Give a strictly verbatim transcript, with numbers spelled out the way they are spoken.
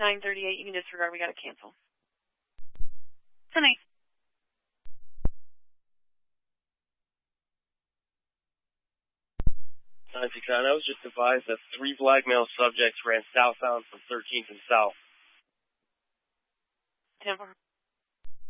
nine thirty-eight, you can disregard. We got to cancel. Tonight. nine six nine, I was just advised that three black male subjects ran southbound from thirteenth and South. ten four.